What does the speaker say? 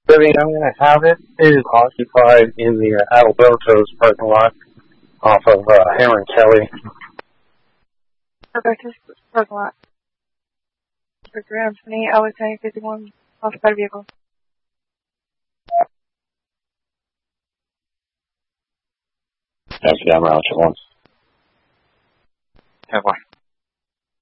Living I'm going to have it is occupied in the Alberto's parking lot off of Hammer and Kelly. Alberto's parking lot. For 320, Alexander 51, occupied vehicle. That's the Route 1. Have one.